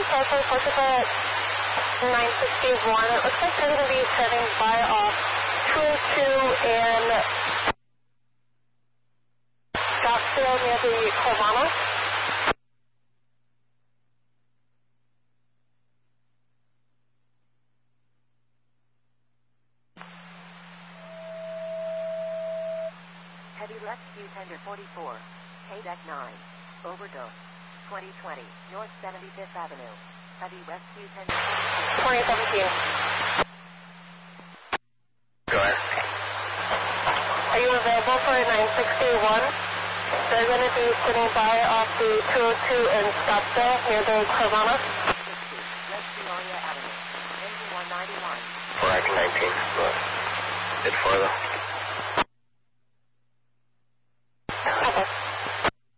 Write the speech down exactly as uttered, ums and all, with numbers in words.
California Pacific nine sixty-one. It looks like they're going to be setting by off two oh two in Scottsdale near the Carvana. Heavy rescue tender forty-four, K D E C nine, overdose, twenty twenty, North seventy-fifth Avenue. Heavy rescue tender forty-four. twenty seventeen. Go ahead. Are you available for nine sixty-one? They're going to be sitting by off the two oh two in Scottsdale near the Carvana. Rescue Aria Avenue, engine one ninety-one. Flag nineteen, but bit farther. Okay.